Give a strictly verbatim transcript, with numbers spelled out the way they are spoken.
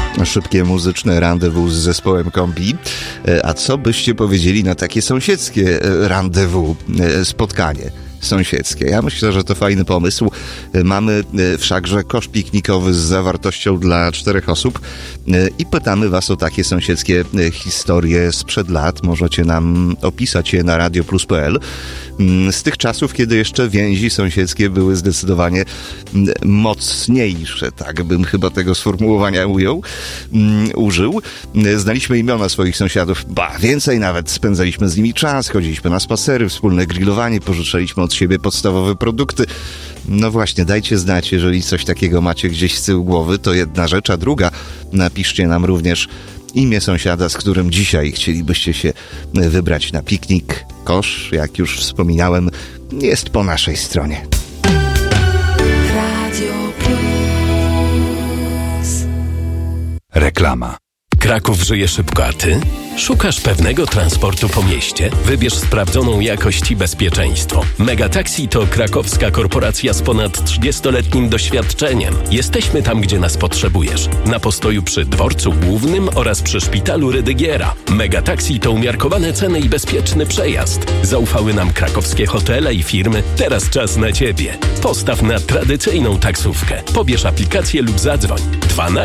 Szybkie muzyczne rendezvous z zespołem Kombi. A co byście powiedzieli na takie sąsiedzkie rendezvous, spotkanie sąsiedzkie? Ja myślę, że to fajny pomysł. Mamy wszakże kosz piknikowy z zawartością dla czterech osób i pytamy was o takie sąsiedzkie historie sprzed lat. Możecie nam opisać je na radio plus kropka p l. Z tych czasów, kiedy jeszcze więzi sąsiedzkie były zdecydowanie mocniejsze, tak bym chyba tego sformułowania ujął, użył. Znaliśmy imiona swoich sąsiadów, ba, więcej nawet. Spędzaliśmy z nimi czas, chodziliśmy na spacery, wspólne grillowanie, pożyczaliśmy od siebie podstawowe produkty. No właśnie, dajcie znać, jeżeli coś takiego macie gdzieś z tyłu głowy, to jedna rzecz, a druga, napiszcie nam również imię sąsiada, z którym dzisiaj chcielibyście się wybrać na piknik. Kosz, jak już wspominałem, jest po naszej stronie. Radio Plus. Reklama. Kraków żyje szybko, a ty? Szukasz pewnego transportu po mieście? Wybierz sprawdzoną jakość i bezpieczeństwo. Megataxi to krakowska korporacja z ponad trzydziestoletnim doświadczeniem. Jesteśmy tam, gdzie nas potrzebujesz. Na postoju przy dworcu głównym oraz przy szpitalu Rydygiera. Megataxi to umiarkowane ceny i bezpieczny przejazd. Zaufały nam krakowskie hotele i firmy. Teraz czas na ciebie. Postaw na tradycyjną taksówkę. Pobierz aplikację lub zadzwoń. dwanaście